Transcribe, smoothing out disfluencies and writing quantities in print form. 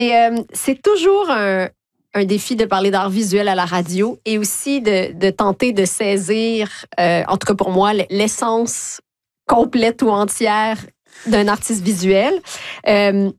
C'est toujours un défi de parler d'art visuel à la radio et aussi de tenter de saisir, en tout cas pour moi, l'essence complète ou entière d'un artiste visuel.